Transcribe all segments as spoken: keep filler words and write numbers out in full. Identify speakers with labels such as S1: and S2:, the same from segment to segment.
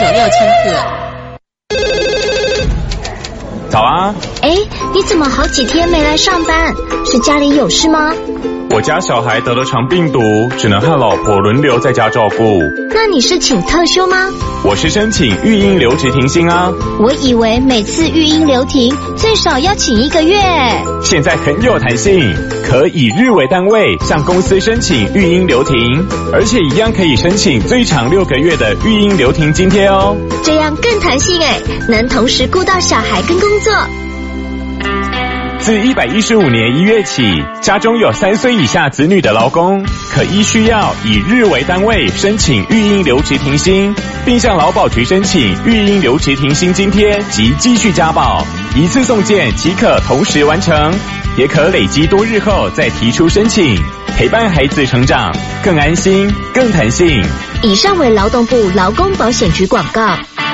S1: 六千克。
S2: 早啊！
S3: 哎，你怎么好几天没来上班？是家里有事吗？
S2: 我家小孩得了肠病毒，只能和老婆轮流在家照顾。
S3: 那你是请特休吗？
S2: 我是申请育婴留职停薪啊。
S3: 我以为每次育婴留停最少要请一个月。
S2: 现在很有弹性，可以日为单位向公司申请育婴留停，而且一样可以申请最长六个月的育婴留停津贴哦。
S3: 这样更弹性哎，能同时顾到小孩跟工作。
S2: 自一百一十五年一月起，家中有三岁以下子女的劳工，可依需要以日为单位申请育婴留职停薪，并向劳保局申请育婴留职停薪津贴及继续加保，一次送件即可同时完成，也可累积多日后再提出申请，陪伴孩子成长，更安心、更弹性。
S3: 以上为劳动部劳工保险局广告。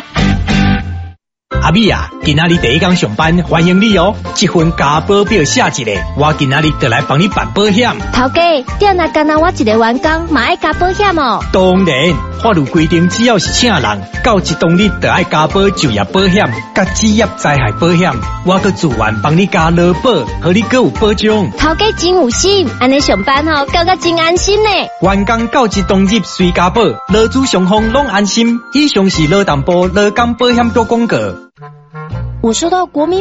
S4: 阿美啊，今仔日第一天上班，欢迎你哦！这份加保表写一个，我今仔日就来帮你办保险。
S3: 头家，店内干那我一个员工，嘛爱加保险哦。
S4: 当然，法律规定，只要是请人，到一当日就爱加保就业保险、甲职业灾害保险。我搁自愿帮你加劳保，和你搁有保障。
S3: 头家真有心，安尼上班吼，感觉真安心呢。
S4: 员工到一当日随加保，劳资双方拢安心。以上是劳动部劳工保险局广告。
S3: 我收到国民